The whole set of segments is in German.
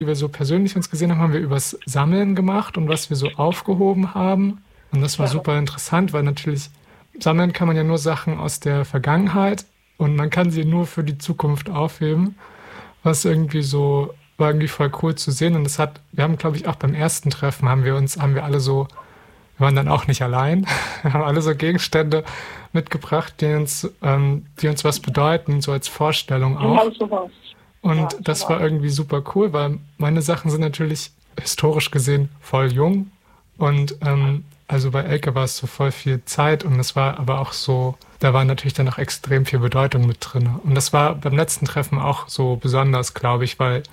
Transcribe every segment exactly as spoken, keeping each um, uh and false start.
Wie wir so persönlich uns gesehen haben, haben wir übers Sammeln gemacht und was wir so aufgehoben haben. Und das war super interessant, weil natürlich sammeln kann man ja nur Sachen aus der Vergangenheit und man kann sie nur für die Zukunft aufheben, was irgendwie so war irgendwie voll cool zu sehen. Und das hat, wir haben, glaube ich, auch beim ersten Treffen haben wir uns, haben wir alle so, wir waren dann auch nicht allein, wir haben alle so Gegenstände mitgebracht, die uns, ähm, die uns was bedeuten, so als Vorstellung auch. Genau so was. Und Ja, das so war was. irgendwie super cool, weil meine Sachen sind natürlich historisch gesehen voll jung. Und ähm, also bei Elke war es so voll viel Zeit und es war aber auch so, da war natürlich dann auch extrem viel Bedeutung mit drin. Und das war beim letzten Treffen auch so besonders, glaube ich, weil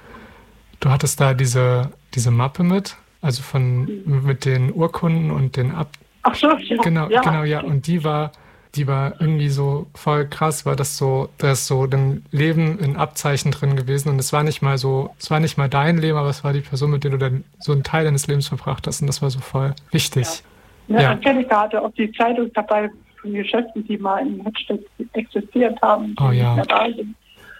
du hattest da diese, diese Mappe mit, also von mit den Urkunden und den Ab... Ach so, ja. Genau, ja. genau, ja. Und die war, die war irgendwie so voll krass, weil das so, da ist so ein Leben in Abzeichen drin gewesen. Und es war nicht mal so, es war nicht mal dein Leben, aber es war die Person, mit der du dann so einen Teil deines Lebens verbracht hast. Und das war so voll wichtig. Ja, Ja. Angelika hatte auch die Zeitung dabei von Geschäften, die mal in Hedstedt existiert haben, die Oh ja. nicht mehr da sind.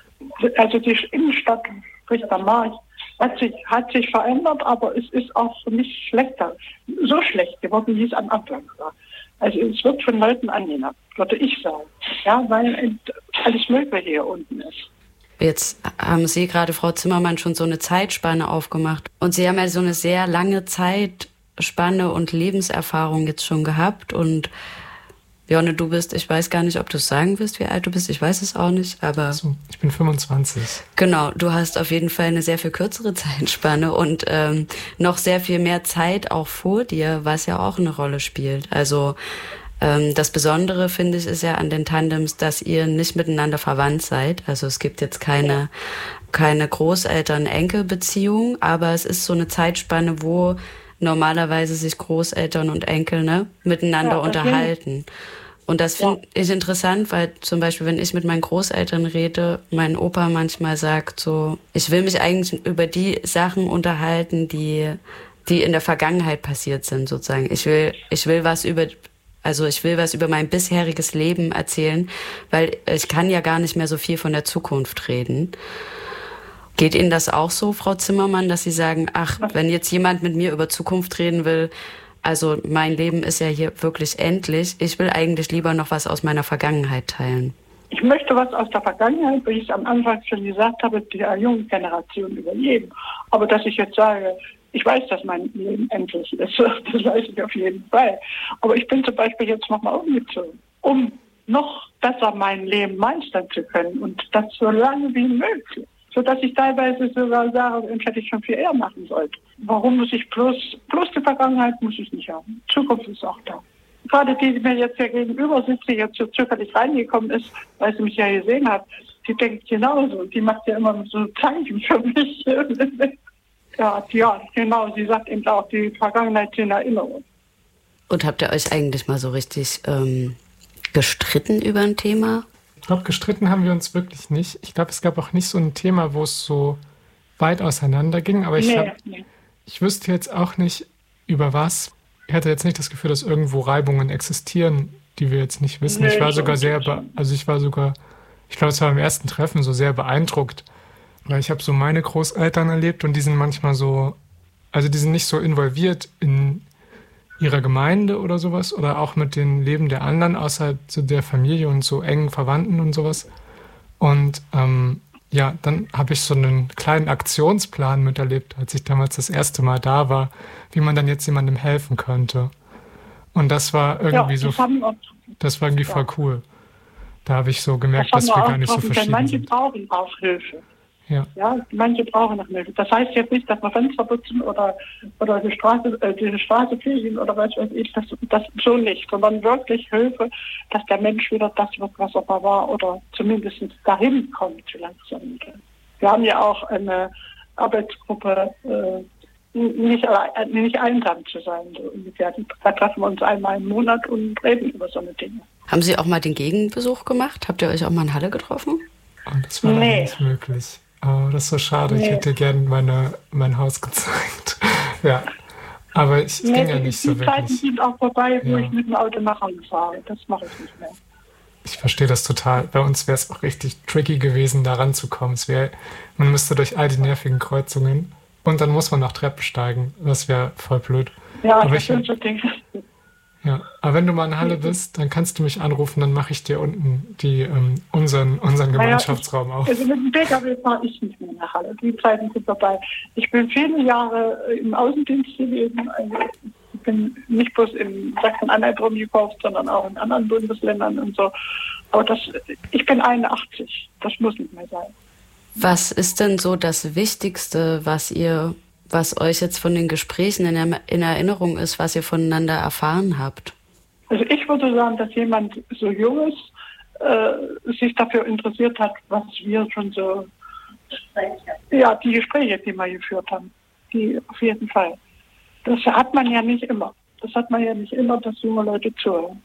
Also die Innenstadt, Richter Markt, hat sich, hat sich verändert, aber es ist auch nicht schlechter, so schlecht geworden, wie es am Anfang war. Also es wird von Leuten angenommen, würde ich sagen. Ja, weil alles Mögliche hier unten ist. Jetzt haben Sie gerade, Frau Zimmermann, schon so eine Zeitspanne aufgemacht. Und Sie haben ja so eine sehr lange Zeitspanne und Lebenserfahrung jetzt schon gehabt. Und Jonne, du bist, ich weiß gar nicht, ob du es sagen wirst, wie alt du bist. Ich weiß es auch nicht, aber... So, ich bin fünfundzwanzig. Genau, du hast auf jeden Fall eine sehr viel kürzere Zeitspanne und ähm, noch sehr viel mehr Zeit auch vor dir, was ja auch eine Rolle spielt. Also ähm, das Besondere, finde ich, ist ja an den Tandems, dass ihr nicht miteinander verwandt seid. Also es gibt jetzt keine, keine Großeltern-Enkel-Beziehung, aber es ist so eine Zeitspanne, wo normalerweise sich Großeltern und Enkel ne, miteinander Ja, unterhalten. Und das finde Ja. ich interessant, weil zum Beispiel, wenn ich mit meinen Großeltern rede, mein Opa manchmal sagt so, ich will mich eigentlich über die Sachen unterhalten, die, die in der Vergangenheit passiert sind, sozusagen. Ich will, ich will was über, also ich will was über mein bisheriges Leben erzählen, weil ich kann ja gar nicht mehr so viel von der Zukunft reden. Geht Ihnen das auch so, Frau Zimmermann, dass Sie sagen, ach, wenn jetzt jemand mit mir über Zukunft reden will, also mein Leben ist ja hier wirklich endlich, ich will eigentlich lieber noch was aus meiner Vergangenheit teilen? Ich möchte was aus der Vergangenheit, wie ich es am Anfang schon gesagt habe, der jungen Generation überleben. Aber dass ich jetzt sage, ich weiß, dass mein Leben endlich ist, das weiß ich auf jeden Fall. Aber ich bin zum Beispiel jetzt nochmal umgezogen, um noch besser mein Leben meistern zu können und das so lange wie möglich. Sodass ich teilweise sogar sage, das hätte ich schon viel eher machen sollen. Warum muss ich bloß, bloß die Vergangenheit muss ich nicht haben. Zukunft ist auch da. Gerade die, die mir jetzt hier gegenüber sitzt, die jetzt so zögerlich reingekommen ist, weil sie mich ja gesehen hat, die denkt genauso. Die macht ja immer so Zeichen für mich. ja, ja, genau. Sie sagt eben auch, die Vergangenheit sind Erinnerungen. Und habt ihr euch eigentlich mal so richtig ähm, gestritten über ein Thema? Ich glaube, gestritten haben wir uns wirklich nicht. Ich glaube, es gab auch nicht so ein Thema, wo es so weit auseinander ging. Aber ich, Nee, hab, nee. ich wüsste jetzt auch nicht, über was. Ich hatte jetzt nicht das Gefühl, dass irgendwo Reibungen existieren, die wir jetzt nicht wissen. Nee, ich war so sogar sehr, nicht. be- also ich war sogar, ich glaube, es war beim ersten Treffen so sehr beeindruckt. Weil ich habe so meine Großeltern erlebt und die sind manchmal so, also die sind nicht so involviert in ihrer Gemeinde oder sowas oder auch mit dem Leben der anderen außerhalb so der Familie und so engen Verwandten und sowas. Und ähm, ja, dann habe ich so einen kleinen Aktionsplan miterlebt, als ich damals das erste Mal da war, wie man dann jetzt jemandem helfen könnte. Und das war irgendwie Ja, so, das haben wir, das war irgendwie ja. voll cool. Da habe ich so das gemerkt, haben dass wir wir auch gar nicht so getroffen, denn verschieden manche sind. brauchen auch Hilfe. Ja. Ja, manche brauchen noch Hilfe. Das heißt jetzt nicht, dass wir Fenster putzen oder, oder die Straße, äh, die Straße fegen oder was weiß ich, das, das so nicht, sondern wirklich Hilfe, dass der Mensch wieder das wird, was er mal war oder zumindest dahin kommt, so langsam. Wir haben ja auch eine Arbeitsgruppe, äh, nicht, äh, nicht einsam zu sein, so ungefähr. Da treffen wir uns einmal im Monat und reden über so eine Dinge. Haben Sie auch mal den Gegenbesuch gemacht? Habt ihr euch auch mal in Halle getroffen? Und das war leider Nee. nicht möglich. Oh, das ist so schade. Ich Nee. hätte gern meine, mein Haus gezeigt. ja. Aber ich, ich Nee, ging ja die, nicht so die Zeiten wirklich. sind auch vorbei, wo Ja. ich mit dem Auto nach Hause fahre. Das mache ich nicht mehr. Ich verstehe das total. Bei uns wäre es auch richtig tricky gewesen, da ranzukommen. Es wäre, man müsste durch all die nervigen Kreuzungen. und dann muss man noch Treppen steigen. Das wäre voll blöd. Ja, aber das ich, sind so Dinge. Ja, aber wenn du mal in Halle bist, dann kannst du mich anrufen, dann mache ich dir unten die, ähm, unseren, unseren Gemeinschaftsraum naja, auf. Also mit dem P K W fahre ich nicht mehr nach Halle. Die Zeiten sind vorbei. Ich bin viele Jahre im Außendienst gewesen. Also ich bin nicht bloß in Sachsen-Anhalt rumgekauft, sondern auch in anderen Bundesländern und so. Aber das, ich bin einundachtzig. Das muss nicht mehr sein. Was ist denn so das Wichtigste, was ihr, was euch jetzt von den Gesprächen in, in Erinnerung ist, was ihr voneinander erfahren habt? Also ich würde sagen, dass jemand so Junges äh, sich dafür interessiert hat, was wir schon so, ja, die Gespräche, die wir geführt haben, die auf jeden Fall. Das hat man ja nicht immer. Das hat man ja nicht immer, dass junge Leute zuhören.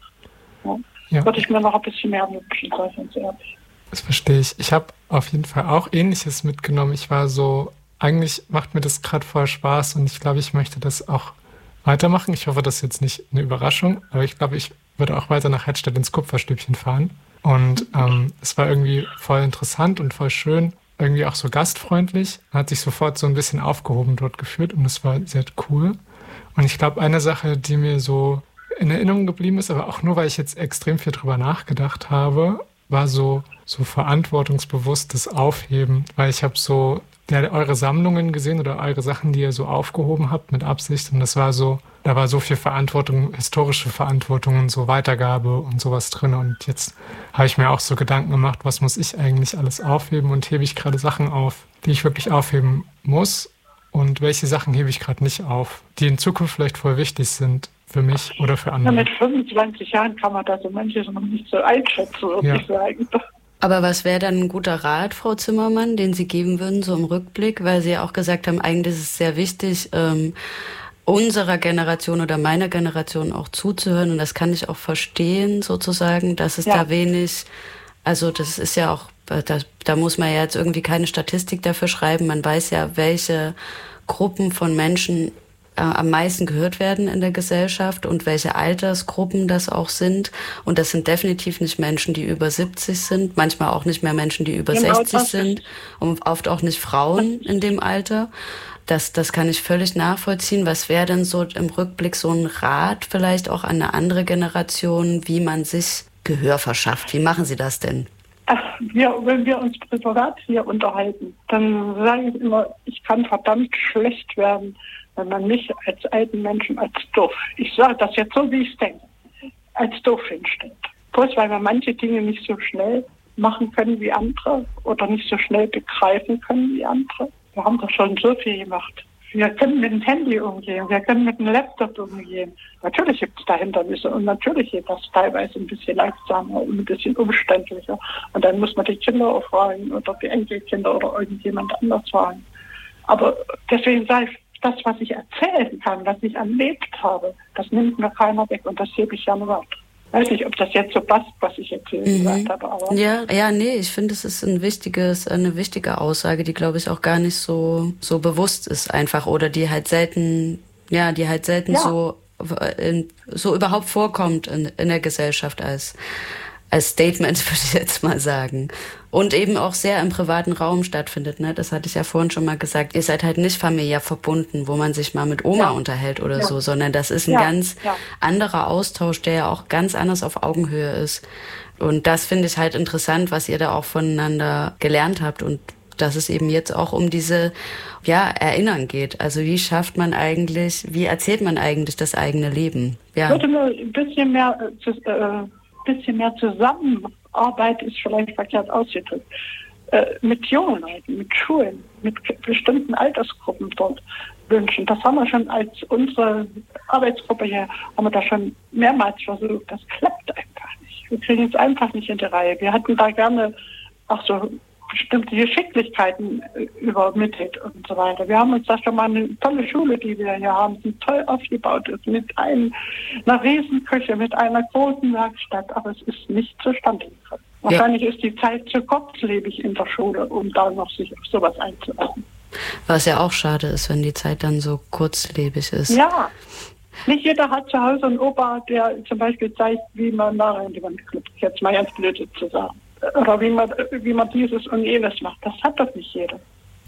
Ja. Ja. Würde ich mir noch ein bisschen mehr wünschen, sage ich ganz ehrlich. Das verstehe ich. Ich habe auf jeden Fall auch Ähnliches mitgenommen. Ich war so, eigentlich macht mir das gerade voll Spaß und ich glaube, ich möchte das auch weitermachen. Ich hoffe, das ist jetzt nicht eine Überraschung, aber ich glaube, ich würde auch weiter nach Hettstedt ins Kupferstübchen fahren. Und ähm, es war irgendwie voll interessant und voll schön, irgendwie auch so gastfreundlich. Man hat sich sofort so ein bisschen aufgehoben dort gefühlt und es war sehr cool. Und ich glaube, eine Sache, die mir so in Erinnerung geblieben ist, aber auch nur, weil ich jetzt extrem viel drüber nachgedacht habe, war so, so verantwortungsbewusstes Aufheben, weil ich habe so ja, eure Sammlungen gesehen oder eure Sachen, die ihr so aufgehoben habt mit Absicht und das war so, da war so viel Verantwortung, historische Verantwortung und so Weitergabe und sowas drin und jetzt habe ich mir auch so Gedanken gemacht, was muss ich eigentlich alles aufheben und hebe ich gerade Sachen auf, die ich wirklich aufheben muss und welche Sachen hebe ich gerade nicht auf, die in Zukunft vielleicht voll wichtig sind für mich oder für andere. Ja, mit fünfundzwanzig Jahren kann man da so manches noch nicht so einschätzen, würde ja. ich sagen. Aber was wäre dann ein guter Rat, Frau Zimmermann, den Sie geben würden, so im Rückblick? Weil Sie ja auch gesagt haben, eigentlich ist es sehr wichtig, ähm, unserer Generation oder meiner Generation auch zuzuhören. Und das kann ich auch verstehen, sozusagen, dass es ja. da wenig, also das ist ja auch, da, da muss man ja jetzt irgendwie keine Statistik dafür schreiben. Man weiß ja, welche Gruppen von Menschen am meisten gehört werden in der Gesellschaft und welche Altersgruppen das auch sind. Und das sind definitiv nicht Menschen, die über siebzig sind, manchmal auch nicht mehr Menschen, die über genau sechzig sind und oft auch nicht Frauen in dem Alter. Das, das kann ich völlig nachvollziehen. Was wäre denn so im Rückblick so ein Rat vielleicht auch an eine andere Generation, wie man sich Gehör verschafft? Wie machen Sie das denn? Ach, wir, wenn wir uns privat hier unterhalten, dann sage ich immer, ich kann verdammt schlecht werden, wenn man mich als alten Menschen als doof, ich sage das jetzt so, wie ich es denke, als doof hinstellt. Bloß weil wir manche Dinge nicht so schnell machen können wie andere oder nicht so schnell begreifen können wie andere. Wir haben doch schon so viel gemacht. Wir können mit dem Handy umgehen, wir können mit dem Laptop umgehen. Natürlich gibt es da Hindernisse und natürlich geht das teilweise ein bisschen langsamer und ein bisschen umständlicher. Und dann muss man die Kinder auch fragen oder die Enkelkinder oder irgendjemand anders fragen. Aber deswegen sage ich, das, was ich erzählen kann, was ich erlebt habe, das nimmt mir keiner weg und das hebe ich gerne weiter. Ich weiß nicht, ob das jetzt so passt, was ich jetzt hier mhm. gesagt habe. Aber ja, ja, nee, ich finde, es ist ein wichtiges, eine wichtige Aussage, die, glaube ich, auch gar nicht so, so bewusst ist einfach oder die halt selten, ja, die halt selten ja. so, in, so überhaupt vorkommt in, in der Gesellschaft als, als Statement, würde ich jetzt mal sagen. Und eben auch sehr im privaten Raum stattfindet, ne? Das hatte ich ja vorhin schon mal gesagt. Ihr seid halt nicht familiär verbunden, wo man sich mal mit Oma ja. unterhält oder ja. so, sondern das ist ein ja. ganz ja. anderer Austausch, der ja auch ganz anders auf Augenhöhe ist. Und das finde ich halt interessant, was ihr da auch voneinander gelernt habt und dass es eben jetzt auch um diese, ja, Erinnern geht. Also wie schafft man eigentlich, wie erzählt man eigentlich das eigene Leben? Ja. Ich würde nur ein bisschen mehr, äh, bisschen mehr Zusammenarbeit ist vielleicht verkehrt ausgedrückt, äh, mit jungen Leuten, mit Schulen, mit bestimmten Altersgruppen dort wünschen. Das haben wir schon als unsere Arbeitsgruppe hier, haben wir da schon mehrmals versucht. Das klappt einfach nicht. Wir kriegen es einfach nicht in die Reihe. Wir hatten da gerne auch so bestimmte Geschicklichkeiten übermittelt und so weiter. Wir haben uns da schon mal eine tolle Schule, die wir hier haben, die toll aufgebaut ist, mit einem, einer Riesenküche, mit einer großen Werkstatt, aber es ist nicht zustande gekommen. Ja. Wahrscheinlich ist die Zeit zu kurzlebig in der Schule, um da noch sich auf sowas einzulassen. Was ja auch schade ist, wenn die Zeit dann so kurzlebig ist. Ja, nicht jeder hat zu Hause einen Opa, der zum Beispiel zeigt, wie man Nadel in die Wand klippt, jetzt mal ganz blöd zu sagen. Oder wie man, wie man dieses und jenes macht. Das hat doch nicht jeder.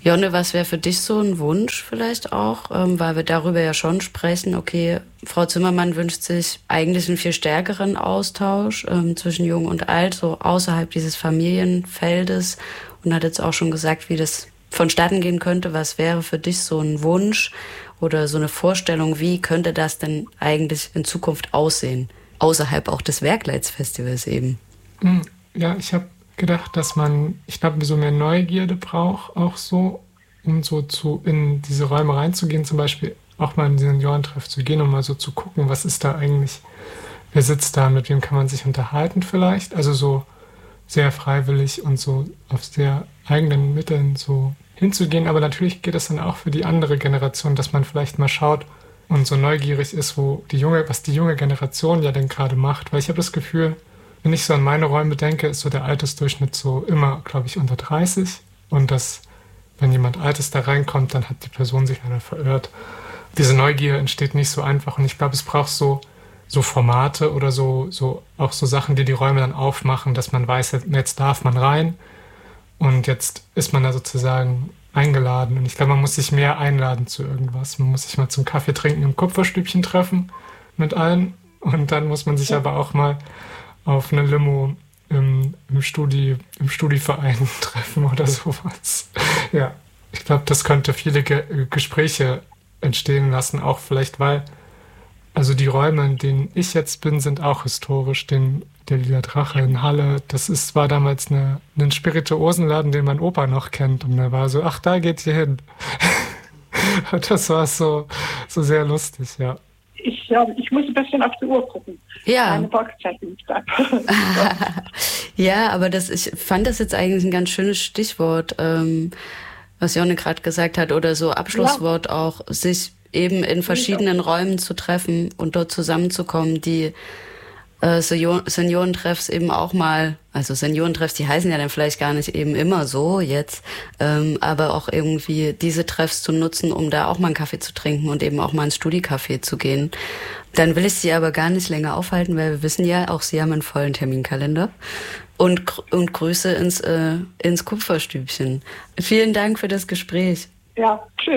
Jonne, was wäre für dich so ein Wunsch vielleicht auch, ähm, weil wir darüber ja schon sprechen, okay, Frau Zimmermann wünscht sich eigentlich einen viel stärkeren Austausch ähm, zwischen Jung und Alt, so außerhalb dieses Familienfeldes, und hat jetzt auch schon gesagt, wie das vonstatten gehen könnte. Was wäre für dich so ein Wunsch oder so eine Vorstellung, wie könnte das denn eigentlich in Zukunft aussehen, außerhalb auch des Werkleitsfestivals eben? Ja, ich habe gedacht, dass man, ich glaube, so mehr Neugierde braucht, auch so, um so zu in diese Räume reinzugehen, zum Beispiel auch mal in den Seniorentreff zu gehen, um mal so zu gucken, was ist da eigentlich, wer sitzt da, mit wem kann man sich unterhalten vielleicht, also so sehr freiwillig und so auf sehr eigenen Mitteln so hinzugehen, aber natürlich geht es dann auch für die andere Generation, dass man vielleicht mal schaut und so neugierig ist, wo die junge, was die junge Generation ja denn gerade macht, weil ich habe das Gefühl, wenn ich so an meine Räume denke, ist so der Altersdurchschnitt so immer, glaube ich, unter dreißig. Und dass, wenn jemand Altes da reinkommt, dann hat die Person sich leider verirrt. Diese Neugier entsteht nicht so einfach. Und ich glaube, es braucht so, so Formate oder so, so auch so Sachen, die die Räume dann aufmachen, dass man weiß, jetzt darf man rein. Und jetzt ist man da sozusagen eingeladen. Und ich glaube, man muss sich mehr einladen zu irgendwas. Man muss sich mal zum Kaffee trinken im Kupferstübchen treffen mit allen. Und dann muss man sich aber auch mal auf eine Limo im, im, Studi, im Studiverein treffen oder sowas. Ja, ich glaube, das könnte viele Ge- Gespräche entstehen lassen, auch vielleicht, weil, also die Räume, in denen ich jetzt bin, sind auch historisch. Den, der Lila Drache in Halle, das ist, war damals eine, ein Spirituosenladen, den mein Opa noch kennt. Und er war so, ach, da geht's hier hin. Das war so, so sehr lustig, ja. Ich, ja, ich muss ein bisschen auf die Uhr gucken. Ja. Meine Boxzeit ist ab. Ja, aber das, ich fand das jetzt eigentlich ein ganz schönes Stichwort, ähm, was Jonne gerade gesagt hat, oder so Abschlusswort ja. Auch, sich eben in verschiedenen Räumen zu treffen und dort zusammenzukommen, die äh, Seniorentreffs eben auch mal, also Seniorentreffs, die heißen ja dann vielleicht gar nicht eben immer so jetzt, ähm, aber auch irgendwie diese Treffs zu nutzen, um da auch mal einen Kaffee zu trinken und eben auch mal ins Studi-Café zu gehen. Dann will ich Sie aber gar nicht länger aufhalten, weil wir wissen ja, auch Sie haben einen vollen Terminkalender. Und, und Grüße ins, äh, ins Kupferstübchen. Vielen Dank für das Gespräch. Ja, tschüss.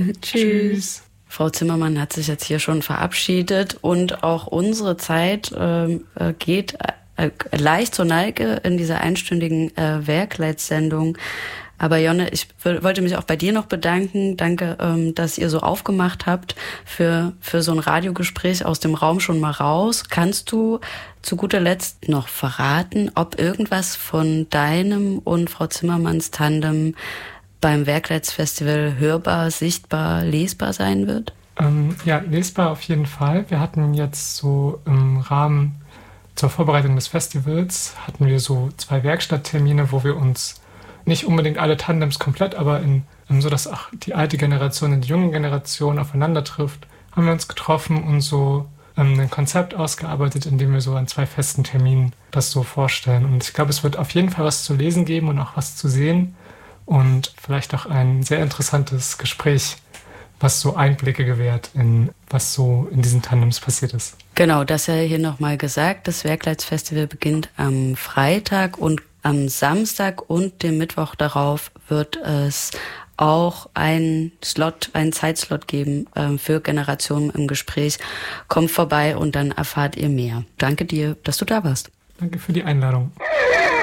Tschüss. Frau Zimmermann hat sich jetzt hier schon verabschiedet und auch unsere Zeit äh, geht äh, leicht zur Neige in dieser einstündigen äh, Werkleitsendung. Aber Jonne, ich w- wollte mich auch bei dir noch bedanken. Danke, ähm, dass ihr so aufgemacht habt für, für so ein Radiogespräch aus dem Raum schon mal raus. Kannst du zu guter Letzt noch verraten, ob irgendwas von deinem und Frau Zimmermanns Tandem beim Werkleitsfestival hörbar, sichtbar, lesbar sein wird? Ähm, ja, lesbar auf jeden Fall. Wir hatten jetzt so im Rahmen zur Vorbereitung des Festivals hatten wir so zwei Werkstatttermine, wo wir uns nicht unbedingt alle Tandems komplett, aber in, so, dass auch die alte Generation und die junge Generation aufeinander trifft, haben wir uns getroffen und so ähm, ein Konzept ausgearbeitet, in dem wir so an zwei festen Terminen das so vorstellen. Und ich glaube, es wird auf jeden Fall was zu lesen geben und auch was zu sehen und vielleicht auch ein sehr interessantes Gespräch, was so Einblicke gewährt in was so in diesen Tandems passiert ist. Genau, das ja hier nochmal gesagt. Das Werkleitsfestival beginnt am Freitag und am Samstag und dem Mittwoch darauf wird es auch einen Slot, einen Zeitslot geben äh, für Generationen im Gespräch. Kommt vorbei und dann erfahrt ihr mehr. Danke dir, dass du da warst. Danke für die Einladung.